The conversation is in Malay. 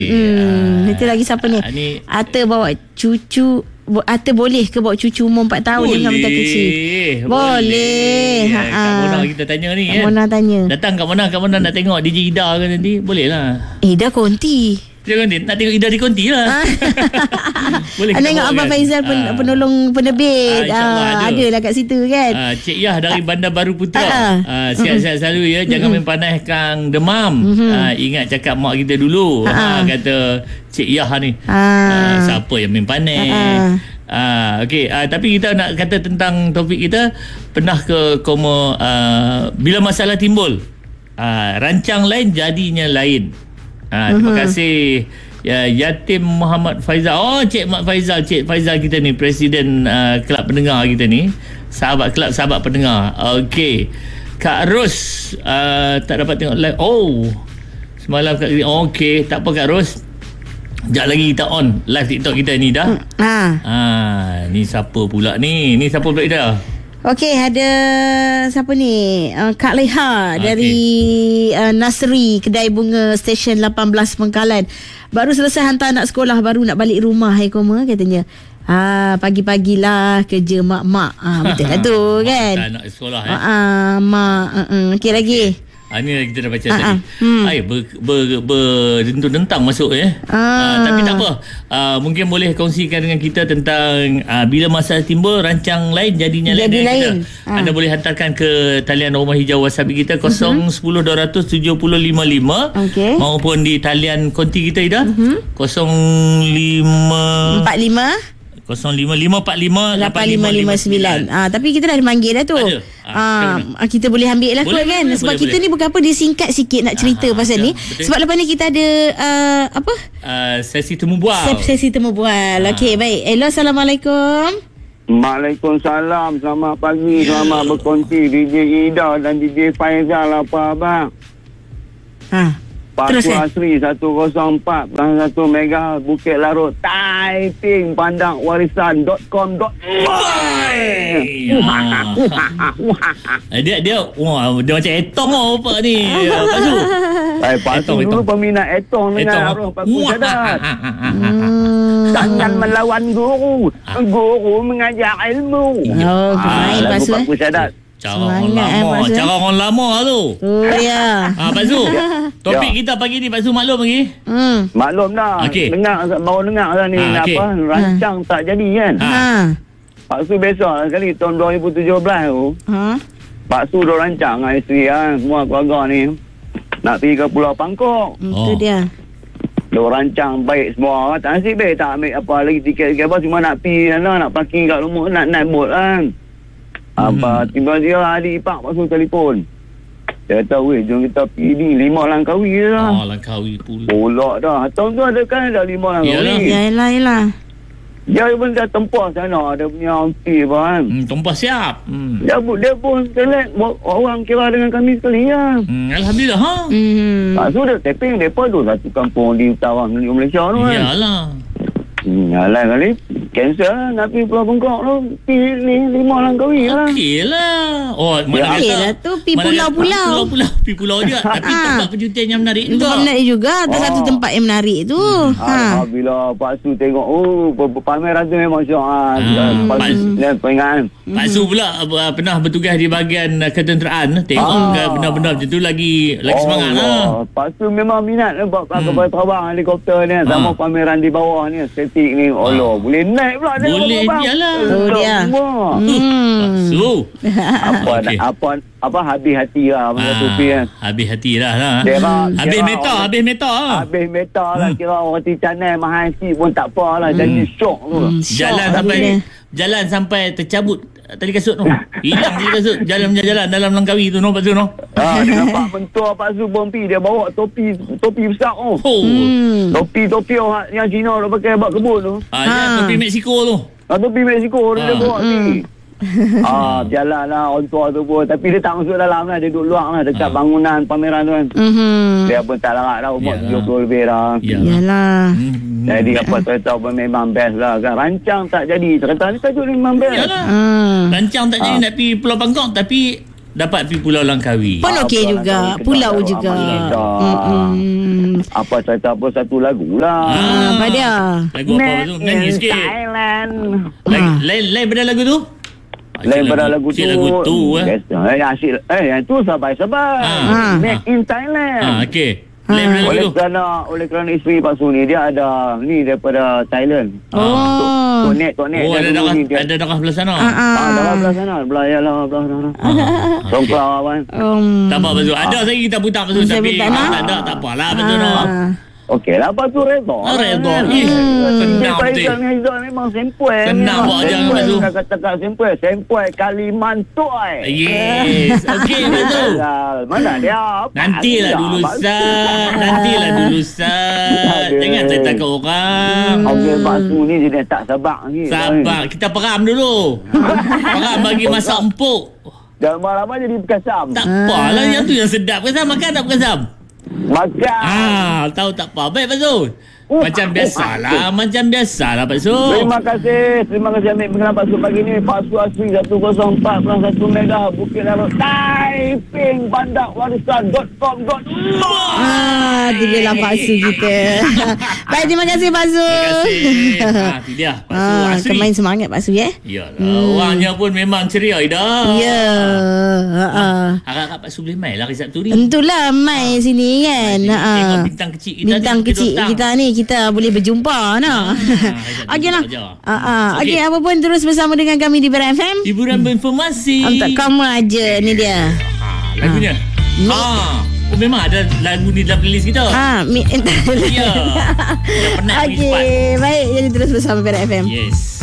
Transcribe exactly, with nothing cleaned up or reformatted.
Hmm, itu lagi siapa ni? Ah, ni Ata bawa cucu. Ata boleh ke bawa cucu umur empat tahun boleh, dengan minta kecil? Boleh. Ya, Ha. Kak Mona kita tanya ni Kak kan. Mona tanya. Datang Kak Mona, Kak Mona nak tengok D J Ida ke nanti? Boleh lah. Eh, dah konti. Jangan dia nak tengok Ida di konti lah. Boleh kita tengok Abang kan? Faizal pen, Ah. penolong penerbit. Ah, InsyaAllah ah, ada. ada lah kat situ kan. Ah, Cik Yah dari Bandar Baru Putra. Ah. Ah, sihat-sihat selalu ya. Jangan main panas kang demam. Ah, ingat cakap mak kita dulu. Ah. Ah, kata Cik Yah ni. Ah. Ah, siapa yang main panas? Ah. Ah, okey. Ah, tapi kita nak kata tentang topik kita, pernah ke koma ah, bila masalah timbul, ah, rancang lain jadinya lain. Ah, terima uh-huh. kasih ya, Yatim Muhammad Faizal. Oh, Cik Mat Faizal, Cik Faizal kita ni, Presiden uh, Kelab Pendengar kita ni. Sahabat Kelab Sahabat Pendengar. Okey. Kak Ros uh, tak dapat tengok live. Oh. Semalam Kak oh, okey, tak apa Kak Ros. Sekejap lagi kita on live TikTok kita ni dah. Ha. Ah, ni siapa pula ni? Ni siapa pula dah? Okey, ada siapa ni? Uh, Kak Leha Okey. dari uh, Nasri, Kedai Bunga Stesen lapan belas Pengkalan. Baru selesai hantar anak sekolah, baru nak balik rumah. Hai koma katanya. Ah, pagi-pagilah kerja mak-mak. Ah, betul lah tu kan. Tak nak sekolah eh. Ah, ah, mak. Uh-uh. Okey lagi. Ah, ni kita dah baca Ah, tadi. ah. Hmm. Ai ber, ber, berdentang masuk eh. Ah. Ah, tapi tak apa. Ah, mungkin boleh kongsikan dengan kita tentang ah, bila masalah timbul rancang lain jadinya Jadi lain. lain. Kita. Ah. Anda boleh hantarkan ke talian Rumah Hijau WhatsApp kita kosong satu nol dua tujuh nol lima lima Okey. maupun di talian konti kita Ida. Mhm. kosong lima empat lima kosong lima lima empat lima lapan lima lima sembilan. Ah, tapi kita dah ada manggil dah tu. Ada. Ah, Ah, kita boleh ambil lah Boleh, kot kan. boleh, Sebab boleh, kita boleh. ni bukan apa, dia singkat sikit nak cerita Ah, pasal ya, ni. betul. Sebab lepas ni kita ada uh, apa? Uh, sesi temu bual. Sesi, sesi temu bual. Ah. Okey, baik. Hello, Assalamualaikum. Waalaikumsalam. Selamat pagi. Selamat berkongsi D J Ida dan D J Faizal. Apa abang? Ha. Paku Terus, eh? Asri seratus empat satu Mega Bukit Larut. Typing pandang warisan dot com dot my. Eh, dia dia wah dia macam etong oh apa ni. Pasu. Eh, Pasu Etong, dulu etong. peminat etong dengan Etong. arwah Paku Sadat. Hmm. Jangan melawan guru. Guru mengajar ilmu. Oh, main lagu Pasu eh. Paku Sadat. Cara orang Semangat, eh, lama, Pak Su, eh? cara orang lama tu. Oh, ya. Ah, Pak Su. Topik Ya. kita pagi ni Pak Su maklum lagi. Hmm. Maklum dah. Okey. Dengar, baru dengar lah ni. Ah, okey. Apa, rancang tak jadi kan. Ah. Ha. Pak Su besok sekali tahun dua ribu tujuh belas tu. Ha. Pak Su dah rancang dengan isteri kan. Semua keluarga ni. Nak pergi ke Pulau Pangkok. Itu Oh. dia. Dah rancang baik semua. Tak nasib baik tak ambil apa lagi tiket-tiket apa. Cuma nak pergi sana. Nak parking kat rumah. Nak naik bot kan. Apa, tiba-tiba adik ipar Pak Su telefon. Dia kata, weh, jom kita pergi ni. Lima Langkawi je lah. Oh, Langkawi pula. Bolak dah. Tahun tu ada kan ada lima Yalah. Langkawi. Yalah, yalah. Dia pun dah tempah sana. Ada punya aunty apa kan. Hmm, tumpah siap. Hmm. Dia pun, dia pun select orang kira dengan kami sekali lah. Hmm, alhamdulillah ha. Hmm. Pak Su dia tapping. Mereka tu satu kampung di utara Malaysia tu kan. Iyalah. Hmm, alah kali. Cancel lah. Nak pergi Pulau Bengkok tu. Pergi ni lima Langkawi lah. Okey lah. Oh, mana Okey kata- lah tu, pi mana kata- pulau-pulau. Pulau-pulau. Pi pulau je. Tapi Ah. tempat percutian yang menarik Itu juga. menarik juga. Ada Oh. satu tempat yang menarik tu. Ha. Alhamdulillah Pak Su tengok. Oh, pameran tu memang syok. Ah, Hmm. Pak Su Pak- dia peringat. Pak Su pula uh, pernah bertugas di bahagian uh, ketenteraan. Tengok Ah. ke benda-benda macam tu lagi lagi semangat lah. Pak Su memang minat eh, buat Hmm. kapal terbang helikopter ni. Sama Ah. pameran di bawah ni. Estetik ni. Allah, boleh naik pula. tengok Boleh, terbang. iyalah. Oh, dia. Semua. Pak Hmm. Su. Apa, Okey. apa, apa habis hati lah. Macam tu Ah, Pi kan. habis hati dah lah. Kira- Habis kira meta, orang- habis meta. Habis meta lah. Hmm. Kira roti canai mahal sikit pun tak apa lah. Jadi syok tu. Hmm, syok Jalan habis sampai dia. jalan sampai tercabut tali kasut tu. Hilang tali kasut. Jalan jalan dalam Langkawi tu no Pak Su no. Ha, dia nampak mentua Pak Su Bompi. Dia bawa topi topi besar tu. Oh. Hmm. Topi-topi orang yang Cina dia pakai buat kebun tu. Ah, ha. Ha. Tepi Mexico tu. Ha, topi Mexico dia, Ah. dia bawa Hmm. ni. Ah, berjalan lah orang tua tu pun. Tapi dia tak masuk dalam lah. Dia duduk luar lah dekat Ah. bangunan pameran tu kan. Mhm. Dia pun tak larat dah. Umur Yalah. tujuh puluh lebih dah. Ya. Yalah. Hmm. Jadi apa cerita pun memang best lah kan. Rancang tak jadi. Cerita ni tajuk ni memang best. Yalah. Hmm. Rancang tak jadi Ah. nak pergi Pulau Bangkok tapi dapat pergi Pulau Langkawi. Pun okey Apa juga. Langkawi, Pulau sedap, juga. amat sedap. Mm-mm. Apa cerita apa satu lagu lah. Ah, apa dia? Lagu apa tu? Nyanyi in sikit. Thailand. Lain, Ah. lain, lain pada lagu tu? Lain pada lagu tu. Cik lagu tu eh. Yes, eh, asyik. Eh, yang tu sabar-sabar. Ah. Made in Thailand. Ah, okey. Lain pada lagu Oleh tu. kerana oleh kerana isteri Pak Su ni dia ada ni daripada Thailand. Oh. Tok Nek, Tok Nek. Oh, dia ada dulu darah ni dia. ada darah belah sana. Ah, ah. Ah, dalam belah sana, belah ya lah, belah sana. Songklau kan. Um, Tak apa betul. Ada saya kita putar betul Kita tapi putar, tak nah. ada tak apalah betul no. ah. Okey lah, Pak Su redha. Ah, redha. kan. Ih, Hmm. senang Pak betul. Izzat ni Izzat memang sempoi. Senang buat jangan Pak Su. Kata-kata sempoi, sempoi Kalimantan. Yes. Okey betul. Mana dia? Nantilah dulu Ustaz. Nantilah dulu Ustaz. Aduh. Jangan cerita ke orang. Okey, Pak Su ni dia tak sabar ni. Sabar. Kita peram dulu. Peram bagi masak empuk. Dan lama jadi berkasam. Tak apalah. Yang tu yang sedap. Kesam makan tak berkesam? Makan. Ah, tahu tak apa. Baik Pak Zul. Macam biasalah. Macam biasalah Pak Zul. Terima kasih. Terima kasih ambil pengenalan Pak Su pagi ni. Pak Su Asri seratus empat perpuluhan satu mega Bukit Darul Taiping Bandar Warisan .com Ah, tu dia lah Pak Su kita. Baik, terima kasih Pak Su. Terima kasih. Ah, tu dia. Pak Su Ah, Asri. kemain semangat Pak Su ya. Yalah. Orangnya pun memang ceria dah. Ya. Ha ah. Harap-harap Pak Su boleh main lah hari Sabtu ni. Tentulah mai sini kan. Ha ah. Tengok bintang kecil kita Bintang ni, kecil kita kita ni kita boleh berjumpa nah. Ah, Okey lah. ajar. Ha ah. Okey. Okey, apa pun terus bersama dengan kami di Berat F M. Hiburan berinformasi. Untuk kamu aja ni dia. Ha, lagunya. Ha. Oh memang ada lagu ni dalam playlist kita. Ah, mi- Ya. Dah penat pergi cepat. Okey, baik jadi terus bersama Berat F M. Yes.